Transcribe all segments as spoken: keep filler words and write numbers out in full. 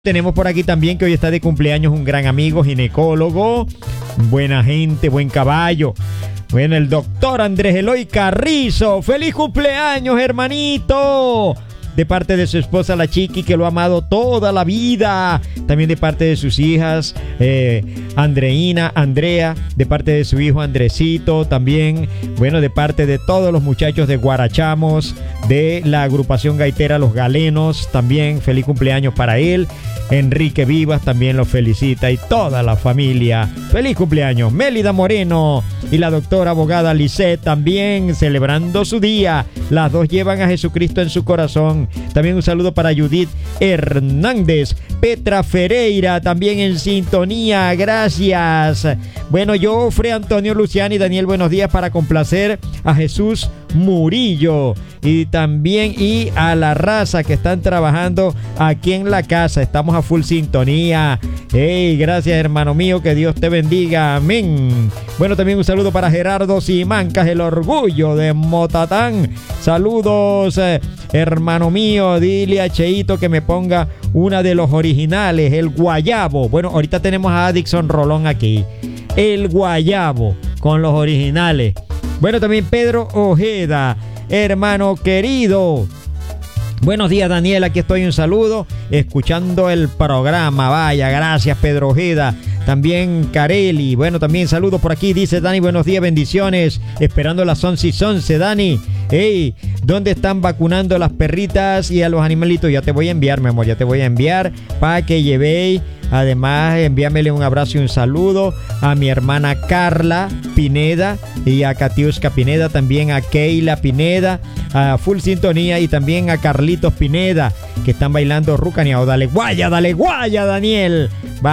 Tenemos por aquí también que hoy está de cumpleaños un gran amigo, ginecólogo, buena gente, buen caballo. Bueno, el doctor Andrés Eloy Carrizo. ¡Feliz cumpleaños, hermanito! De parte de su esposa, la Chiqui, que lo ha amado toda la vida. También de parte de sus hijas, eh, Andreina, Andrea. De parte de su hijo, Andresito. También, bueno, de parte de todos los muchachos de Guarachamos, de la agrupación gaitera Los Galenos. También feliz cumpleaños para él. Enrique Vivas también lo felicita y toda la familia. ¡Feliz cumpleaños! Mélida Moreno y la doctora abogada Lisette también celebrando su día. Las dos llevan a Jesucristo en su corazón. También un saludo para Judith Hernández. Petra Ferreira también en sintonía. Gracias. Bueno, yo, Fre Antonio Luciani y Daniel, buenos días para complacer a Jesús Murillo. Y también y a la raza que están trabajando aquí en la casa. Estamos a full sintonía. Hey, gracias, hermano mío, que Dios te bendiga, amén. Bueno, también un saludo para Gerardo Simancas, el orgullo de Motatán. Saludos, eh, hermano mío. Dile a Cheito que me ponga una de los originales, el Guayabo. Bueno, ahorita tenemos a Adixon Rolón aquí. El Guayabo con los originales. Bueno, también Pedro Ojeda, hermano querido. Buenos días, Daniel, aquí estoy, un saludo, escuchando el programa. Vaya, gracias, Pedro Ojeda. También Carelli, bueno, también saludos por aquí, dice Dani, buenos días, bendiciones, esperando las once y once, Dani. Hey, ¿dónde están vacunando las perritas y a los animalitos? Ya te voy a enviar, mi amor, ya te voy a enviar para que llevéis. Además, envíamele un abrazo y un saludo a mi hermana Carla Pineda y a Katiuska Pineda, también a Keila Pineda, a Full Sintonía y también a Carlitos Pineda, que están bailando rucaneado. Dale guaya, dale guaya, Daniel.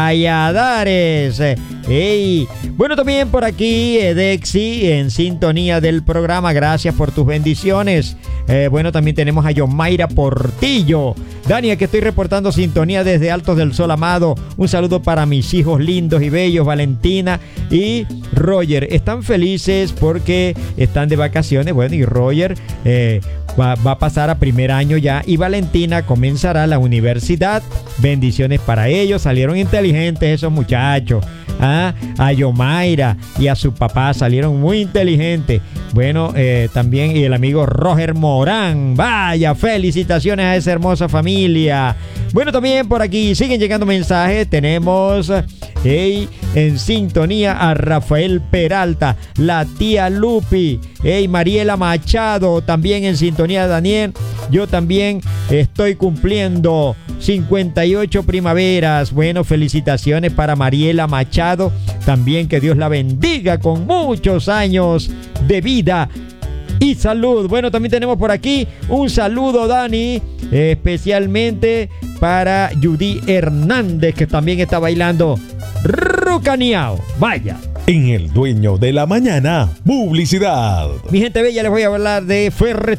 Valladares. Hey. Bueno, también por aquí Edexi en sintonía del programa. Gracias por tus bendiciones. Eh, bueno, también tenemos a Yomaira Portillo. Dani, que estoy reportando sintonía desde Altos del Sol Amado. Un saludo para mis hijos lindos y bellos, Valentina y Roger. Están felices porque están de vacaciones. Bueno, y Roger eh, va, va a pasar a primer año ya. Y Valentina comenzará la universidad. Bendiciones para ellos. Salieron inteligentes esos muchachos. Ah, a Yomaira y a su papá salieron muy inteligentes. Bueno, eh, también y el amigo Roger Morán. Vaya, felicitaciones a esa hermosa familia. Bueno, también por aquí siguen llegando mensajes. Tenemos hey, en sintonía a Rafael Peralta, la tía Lupi, hey, Mariela Machado, también en sintonía, Daniel. Yo también estoy cumpliendo cincuenta y ocho primaveras. Bueno, felicitaciones para Mariela Machado. También que Dios la bendiga con muchos años de vida y salud. Bueno, también tenemos por aquí un saludo, Dani, especialmente para Judy Hernández, que también está bailando rucaneado. Vaya. En El Dueño de la Mañana, publicidad. Mi gente bella, les voy a hablar de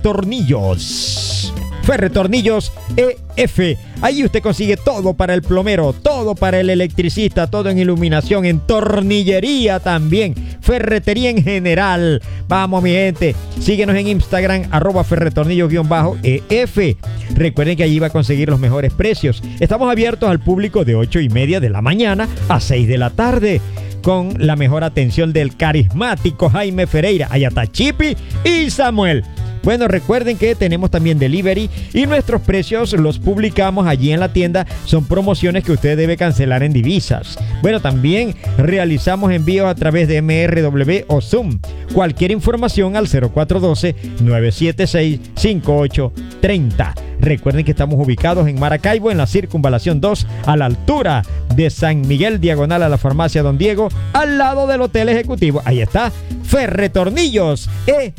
Ferretornillos. Ferretornillos E F. Ahí usted consigue todo para el plomero, todo para el electricista, todo en iluminación, en tornillería también, ferretería en general. Vamos, mi gente, síguenos en Instagram, arroba ferretornillos-E F. Recuerden que allí va a conseguir los mejores precios. Estamos abiertos al público de ocho y media de la mañana a seis de la tarde. Con la mejor atención del carismático Jaime Ferreira, Ayatachipi y Samuel. Bueno, recuerden que tenemos también delivery y nuestros precios los publicamos allí en la tienda. Son promociones que usted debe cancelar en divisas. Bueno, también realizamos envíos a través de M R W o Zoom. Cualquier información al cero cuatro uno dos, nueve siete seis, cinco ocho tres cero. Recuerden que estamos ubicados en Maracaibo, en la Circunvalación dos, a la altura de San Miguel, diagonal a la farmacia Don Diego, al lado del Hotel Ejecutivo. Ahí está, Ferretornillos E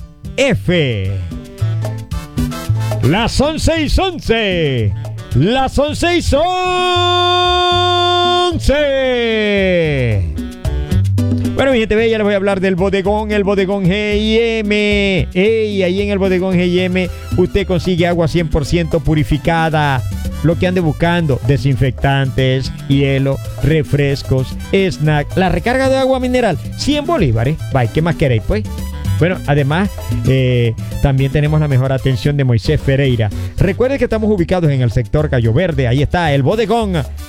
F. Las once y once. Las once y once. Bueno, mi gente bella, les voy a hablar del bodegón, el bodegón G y M. Ey, ahí en el bodegón G y M usted consigue agua cien por ciento purificada. Lo que ande buscando, desinfectantes, hielo, refrescos, snack, la recarga de agua mineral, cien bolívares. Bye, ¿qué más queréis, pues? Bueno, además, eh, también tenemos la mejor atención de Moisés Ferreira. Recuerde que estamos ubicados en el sector Cayo Verde. Ahí está el bodegón